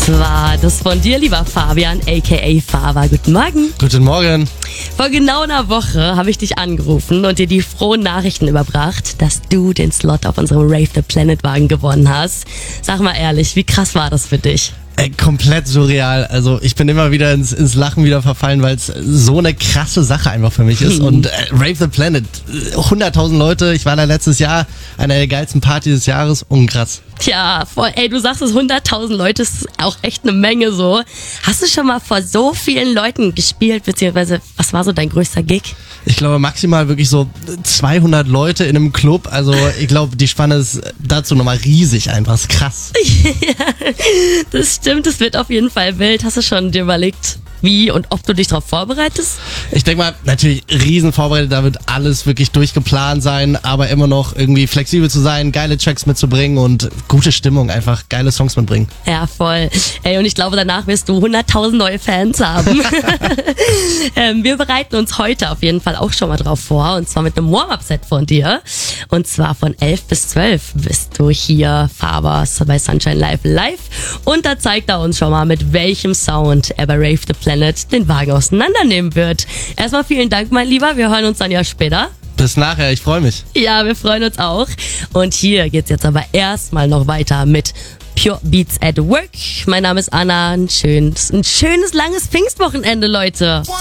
war das von dir, lieber Fabian, a.k.a. Fava. Guten Morgen. Guten Morgen. Vor genau einer Woche habe ich dich angerufen und dir die frohen Nachrichten überbracht, dass du den Slot auf unserem Rave the Planet Wagen gewonnen hast. Sag mal ehrlich, wie krass war das für dich? Komplett surreal. Also ich bin immer wieder ins Lachen wieder verfallen, weil es so eine krasse Sache einfach für mich ist. Und Rave the Planet, 100.000 Leute, ich war da letztes Jahr, einer der geilsten Partys des Jahres, krass. Tja, du sagst es, 100.000 Leute, ist auch echt eine Menge so. Hast du schon mal vor so vielen Leuten gespielt, beziehungsweise was war so dein größter Gig? Ich glaube maximal wirklich so 200 Leute in einem Club. Also ich glaube, die Spanne ist dazu nochmal riesig einfach. Das ist krass. Ja, das stimmt, es wird auf jeden Fall wild. Hast du schon dir überlegt, wie und ob du dich darauf vorbereitest? Ich denke mal, natürlich riesen vorbereitet, da wird alles wirklich durchgeplant sein, aber immer noch irgendwie flexibel zu sein, geile Tracks mitzubringen und gute Stimmung, einfach geile Songs mitbringen. Ja, voll. Und ich glaube, danach wirst du 100.000 neue Fans haben. Wir bereiten uns heute auf jeden Fall auch schon mal drauf vor, und zwar mit einem Warm-Up-Set von dir. Und zwar von 11 bis 12 bist du hier, Fava, bei Sunshine Live. Und da zeigt er uns schon mal, mit welchem Sound er bei Rave the Planet den Wagen auseinandernehmen wird. Erstmal vielen Dank, mein Lieber. Wir hören uns dann ja später. Bis nachher, ich freue mich. Ja, wir freuen uns auch. Und hier geht's jetzt aber erstmal noch weiter mit Pure Beats at Work. Mein Name ist Anna. Ein schönes langes Pfingstwochenende, Leute.